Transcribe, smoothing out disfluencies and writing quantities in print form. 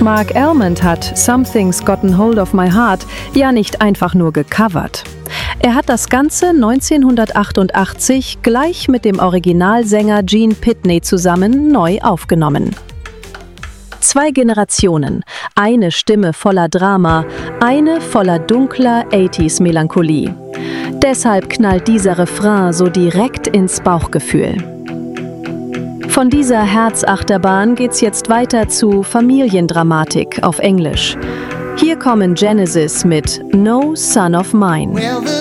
Mark Almond hat Something's Gotten Hold of My Heart ja nicht einfach nur gecovert. Er hat das Ganze 1988 gleich mit dem Originalsänger Gene Pitney zusammen neu aufgenommen. 2 Generationen, eine Stimme voller Drama, eine voller dunkler 80s-Melancholie. Deshalb knallt dieser Refrain so direkt ins Bauchgefühl. Von dieser Herzachterbahn geht's jetzt weiter zu Familiendramatik auf Englisch. Hier kommen Genesis mit No Son of Mine.